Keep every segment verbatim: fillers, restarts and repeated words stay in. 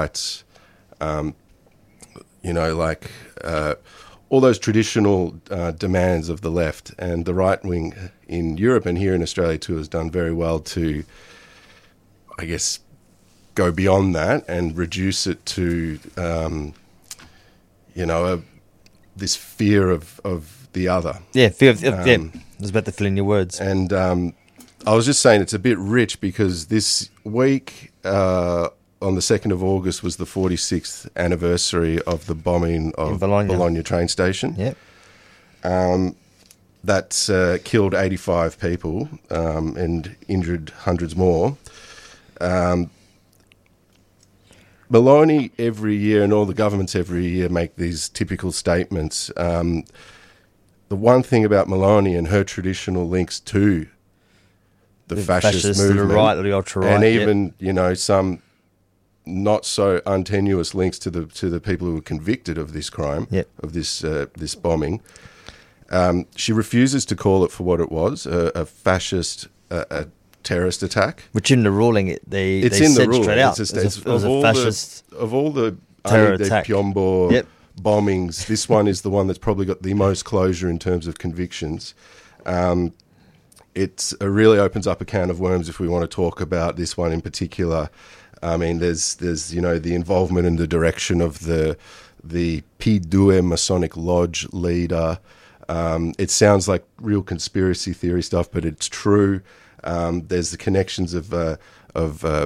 rights, um, you know, like uh, all those traditional uh, demands of the left, and the right wing in Europe and here in Australia too has done very well to, I guess, go beyond that and reduce it to, um, you know, a, this fear of, of the other. Yeah, fear of, Um, yeah, I was about to fill in your words. And um, I was just saying it's a bit rich because this week, uh, on the second of August, was the forty-sixth anniversary of the bombing of Bologna. Bologna train station. Yeah. Um, that uh, killed eighty-five people um, and injured hundreds more. Um, Meloni every year, and all the governments every year, make these typical statements. Um, the one thing about Meloni and her traditional links to the, The fascist, fascist, the movement, right, the ultra-right, and yep. even you know some not so untenuous links to the to the people who were convicted of this crime, Yep. of this uh, this bombing. Um, she refuses to call it for what it was, a, a fascist, uh, a terrorist attack. Which in the ruling, it, they, It's they in the said rule. straight out. It's It a, was it's, a, it was of, a all fascist the, of all the terror Annie de attack. Piombo Yep. bombings, this one is the one that's probably got the most closure in terms of convictions. Um, it uh, really opens up a can of worms if we want to talk about this one in particular. I mean, there's there's you know the involvement in the direction of the the P two Masonic Lodge leader. Um, it sounds like real conspiracy theory stuff, but it's true. Um, there's the connections of uh, of uh,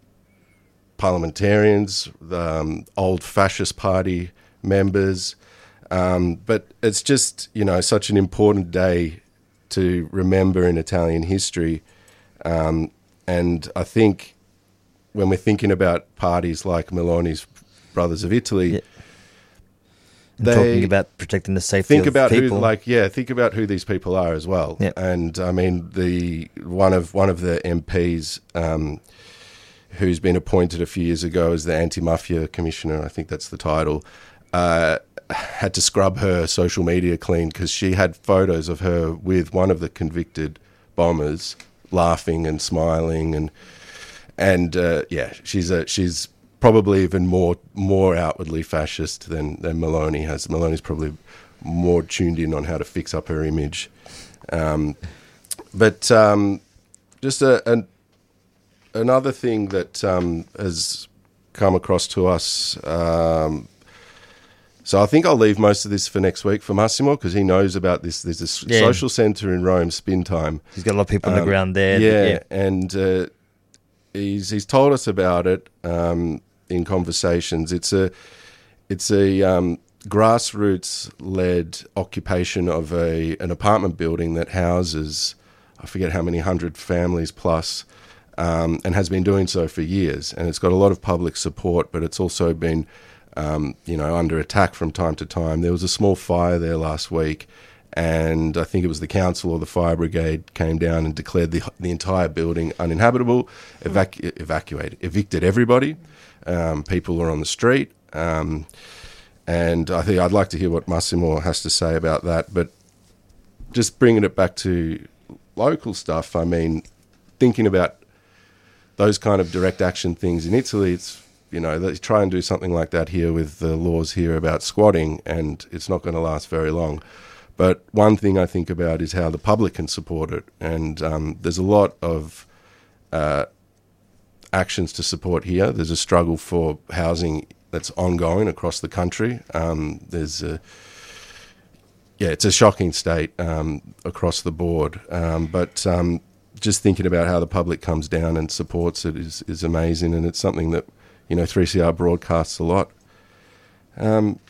parliamentarians, um, old fascist party members, um, but it's just you know such an important day to remember in Italian history, um, and I think when we're thinking about parties like Meloni's Brothers of Italy. Yeah. They talking about protecting the safety think of about people. who, like, yeah, think about who these people are as well. Yep. And I mean, the one of one of the M Ps um, who's been appointed a few years ago as the anti-mafia commissioner, I think that's the title, uh, had to scrub her social media clean because she had photos of her with one of the convicted bombers, laughing and smiling, and and uh, yeah, she's a she's. Probably even more more outwardly fascist than, than Meloni has. Meloni's probably more tuned in on how to fix up her image. Um, but um, just a, an, another thing that um, has come across to us. Um, so I think I'll leave most of this for next week for Massimo because he knows about this. There's a Yeah. social centre in Rome, Spin Time. He's got a lot of people on the Um, ground there. Yeah, Yeah. and uh, he's he's told us about it um, in conversations. It's a it's a um, grassroots led occupation of a an apartment building that houses I forget how many hundred families plus, um, and has been doing so for years. And it's got a lot of public support, but it's also been um, you know under attack from time to time. There was a small fire there last week. And I think it was the council or the fire brigade came down and declared the the entire building uninhabitable, evacu- evacuated, evicted everybody. Um, people are on the street. Um, and I think I'd like to hear what Massimo has to say about that. But just bringing it back to local stuff, I mean, thinking about those kind of direct action things in Italy, it's, you know, they try and do something like that here with the laws here about squatting, and it's not going to last very long. But one thing I think about is how the public can support it. And um, there's a lot of uh, actions to support here. There's a struggle for housing that's ongoing across the country. Um, there's a, yeah, it's a shocking state um, across the board. Um, but um, just thinking about how the public comes down and supports it is, is amazing. And it's something that, you know, three C R broadcasts a lot. Um,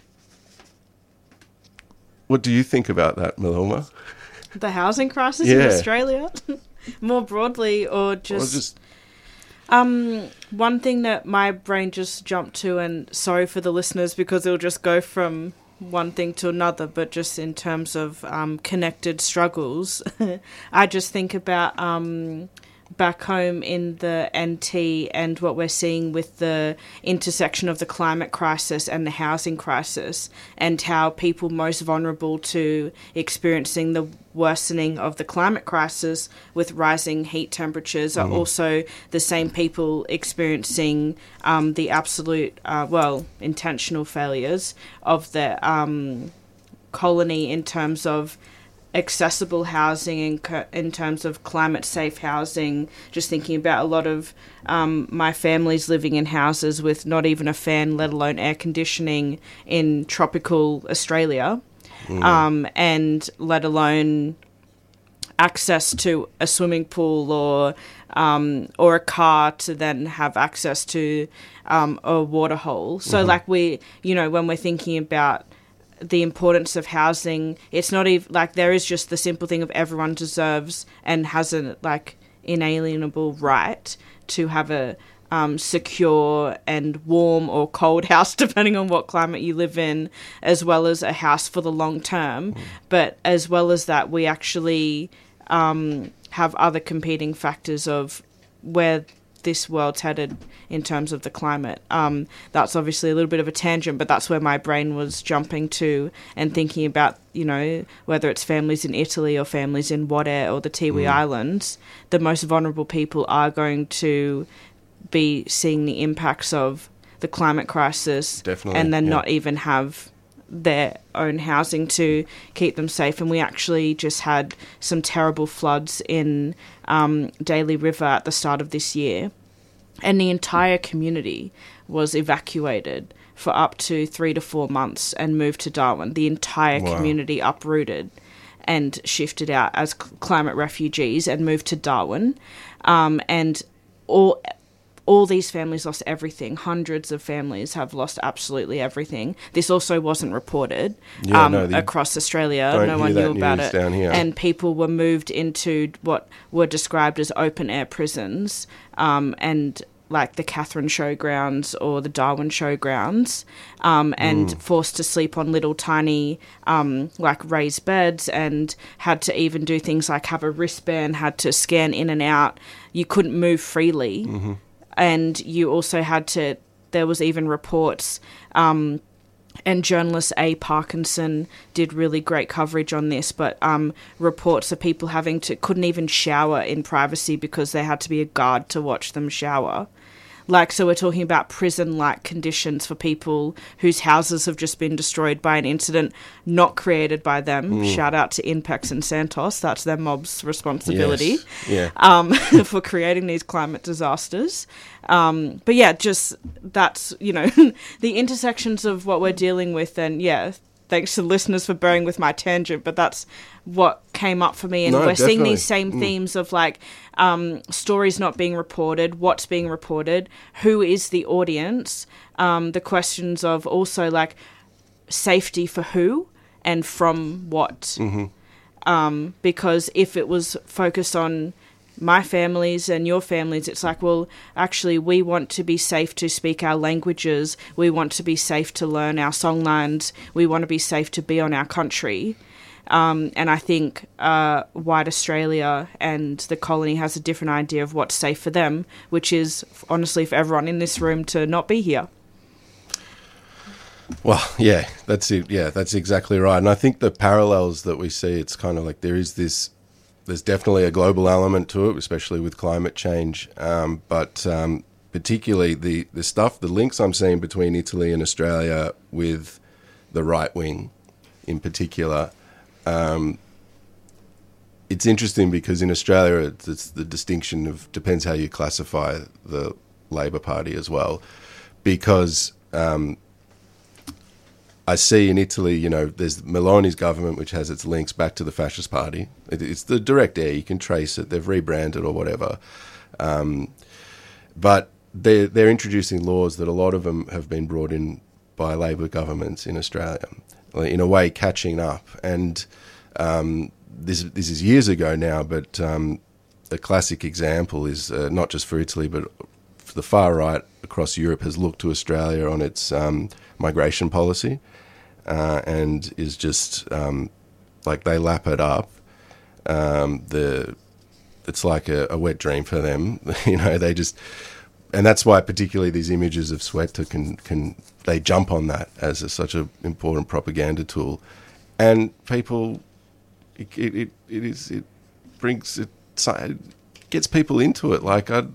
What do you think about that, Maloma? The housing crisis Yeah. in Australia, more broadly, or just, Or just um, one thing that my brain just jumped to, and sorry for the listeners because it'll just go from one thing to another, but just in terms of um, connected struggles, I just think about um, back home in the N T and what we're seeing with the intersection of the climate crisis and the housing crisis, and how people most vulnerable to experiencing the worsening of the climate crisis with rising heat temperatures are mm. also the same people experiencing um, the absolute, uh, well, intentional failures of the um, colony in terms of accessible housing in, in terms of climate safe housing. Just thinking about a lot of um, my family's living in houses with not even a fan, let alone air conditioning in tropical Australia, mm. um, and let alone access to a swimming pool or um, or a car to then have access to um, a water hole. So mm-hmm. like we, you know, when we're thinking about the importance of housing, it's not even like there is just the simple thing of everyone deserves and has a like inalienable right to have a um, secure and warm or cold house, depending on what climate you live in, as well as a house for the long term. Mm. But as well as that, we actually um, have other competing factors of where this world's headed in terms of the climate. Um, that's obviously a little bit of a tangent, but that's where my brain was jumping to and thinking about, you know, whether it's families in Italy or families in Wadair or the Tiwi mm. Islands, the most vulnerable people are going to be seeing the impacts of the climate crisis. Definitely, and then yeah. not even have their own housing to keep them safe. And we actually just had some terrible floods in um, Daly River at the start of this year, and the entire community was evacuated for up to three to four months and moved to Darwin. The entire wow. community uprooted and shifted out as c- climate refugees and moved to Darwin. Um, and all all these families lost everything. Hundreds of families have lost absolutely everything. This also wasn't reported yeah, um, no, the, across Australia. Don't no hear one that knew about news it. Down here. And people were moved into what were described as open-air prisons, um, and like the Catherine Showgrounds or the Darwin Showgrounds, um, and mm. forced to sleep on little tiny, um, like raised beds, and had to even do things like have a wristband, had to scan in and out. You couldn't move freely. Mm-hmm. And you also had to, there was even reports, um, and journalist A. Parkinson did really great coverage on this, but um, reports of people having to, couldn't even shower in privacy because there had to be a guard to watch them shower. Like, so we're talking about prison-like conditions for people whose houses have just been destroyed by an incident not created by them. Mm. Shout out to Inpex and Santos. That's their mob's responsibility yes. yeah. um, for creating these climate disasters. Um, but yeah, just that's, you know, the intersections of what we're dealing with. And yeah, thanks to listeners for bearing with my tangent, but that's what came up for me. And no, we're definitely. seeing these same mm. themes of like um, stories not being reported, what's being reported, who is the audience, um, the questions of also like safety for who and from what. Mm-hmm. Um, because if it was focused on my families and your families, it's like, well, actually, we want to be safe to speak our languages. We want to be safe to learn our songlines. We want to be safe to be on our country. Um, and I think uh, white Australia and the colony has a different idea of what's safe for them, which is, honestly, for everyone in this room to not be here. Well, yeah, that's it. Yeah, that's exactly right. And I think the parallels that we see, it's kind of like there is this, there's definitely a global element to it, especially with climate change. Um, but um, particularly the, the stuff, the links I'm seeing between Italy and Australia with the right wing in particular. Um, it's interesting because in Australia, it's, it's the distinction of, depends how you classify the Labor Party as well. Because um, I see in Italy, you know, there's Meloni's government, which has its links back to the fascist party. It, it's the direct air. You can trace it. They've rebranded or whatever. Um, but they're, they're introducing laws that a lot of them have been brought in by Labor governments in Australia, in a way catching up. And um, this, this is years ago now, but um, a classic example is uh, not just for Italy, but for the far right across Europe has looked to Australia on its um, migration policy. Uh, and is just um, like they lap it up. Um, the it's like a, a wet dream for them. You know, they just, and that's why particularly these images of Soweto can can they jump on that as a, such an important propaganda tool, and people, it it, it, it is it brings it, it gets people into it. Like I,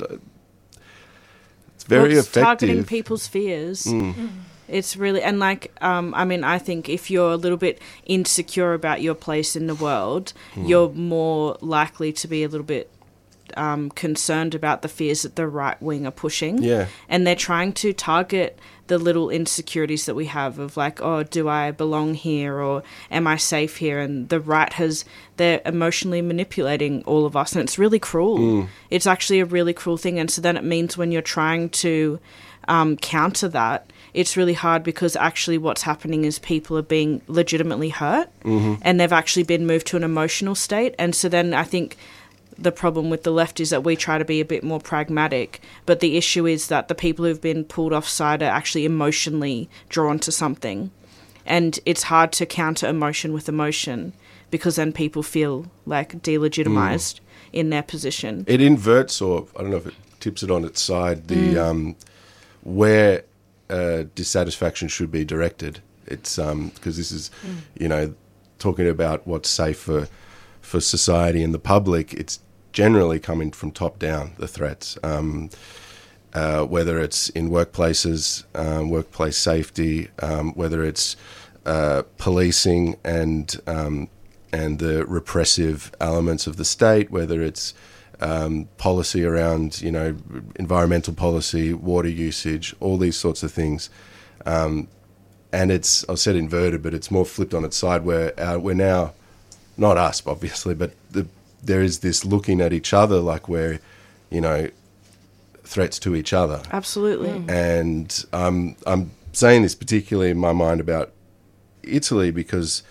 it's very well, it's effective. Targeting people's fears. Mm. Mm. It's really, and like, um, I mean, I think if you're a little bit insecure about your place in the world, mm. you're more likely to be a little bit um, concerned about the fears that the right wing are pushing. Yeah. And they're trying to target the little insecurities that we have of like, oh, do I belong here or am I safe here? And the right has, they're emotionally manipulating all of us. And it's really cruel. Mm. It's actually a really cruel thing. And so then it means when you're trying to um, counter that, it's really hard because actually what's happening is people are being legitimately hurt mm-hmm. and they've actually been moved to an emotional state. And so then I think the problem with the left is that we try to be a bit more pragmatic, but the issue is that the people who've been pulled offside are actually emotionally drawn to something. And it's hard to counter emotion with emotion because then people feel like delegitimized mm. in their position. It inverts, or I don't know if it tips it on its side, the mm. um, where uh, dissatisfaction should be directed. It's um, because this is, mm. you know, talking about what's safe for for society and the public. It's generally coming from top down, the threats, um, uh, whether it's in workplaces, um, workplace safety, um, whether it's uh, policing and um, and the repressive elements of the state, whether it's um, policy around, you know, environmental policy, water usage, all these sorts of things. Um, and it's, I said inverted, but it's more flipped on its side where uh, we're now, not us, obviously, but the, there is this looking at each other like we're, you know, threats to each other. Absolutely. Mm. And um, I'm saying this particularly in my mind about Italy because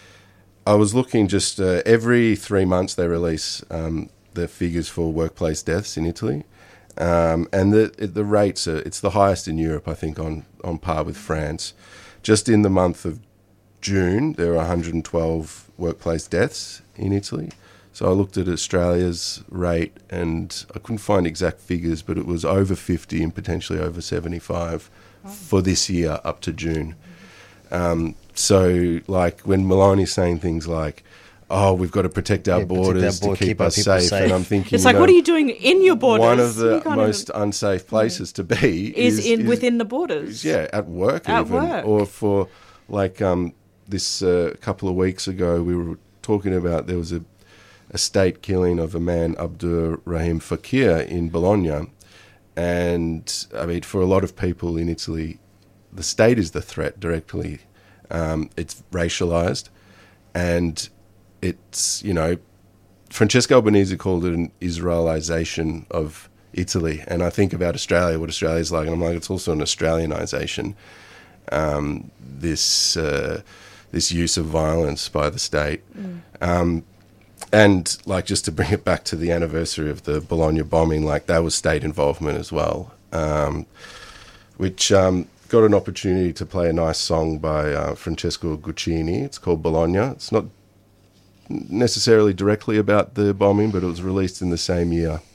I was looking just uh, every three months they release um, the figures for workplace deaths in Italy. Um, and the the rates, are, it's the highest in Europe, I think, on, on par with France. Just in the month of June, there were one hundred twelve workplace deaths in Italy. So I looked at Australia's rate and I couldn't find exact figures, but it was over fifty and potentially over seventy-five oh. for this year up to June. Um, so, like, when Maloney's saying things like, oh, we've got to protect our yeah, borders protect our board, to keep, keep us safe. safe, and I'm thinking, it's like, you know, what are you doing in your borders? One of the most even... unsafe places to be is, is, in is within the borders. Is, yeah, at work at even. Work. Or for, like, um, this uh, couple of weeks ago, we were talking about there was a, a state killing of a man, Abdur Rahim Fakir, in Bologna. And, I mean, for a lot of people in Italy, the state is the threat directly. Um, it's racialized, and it's, you know, Francesco Albanese called it an Israelization of Italy. And I think about Australia, what Australia's like, and I'm like, it's also an Australianization. Um, this uh, this use of violence by the state. Mm. Um, and, like, just to bring it back to the anniversary of the Bologna bombing, like, that was state involvement as well, um, which... Um, got an opportunity to play a nice song by uh, Francesco Guccini. It's called Bologna. It's not necessarily directly about the bombing, but it was released in the same year.